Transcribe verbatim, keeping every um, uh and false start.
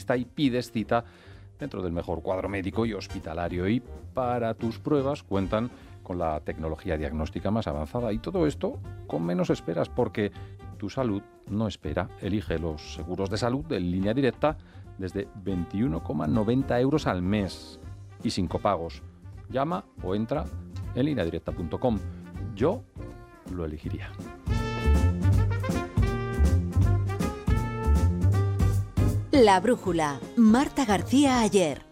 especialista y pides cita dentro del mejor cuadro médico y hospitalario. Y para tus pruebas cuentan con la tecnología diagnóstica más avanzada. Y todo esto con menos esperas, porque tu salud no espera. Elige los seguros de salud de Línea Directa desde veintiuno coma noventa euros al mes y sin copagos. Llama o entra en línea directa punto com. Yo lo elegiría. La Brújula. Marta García Ayer.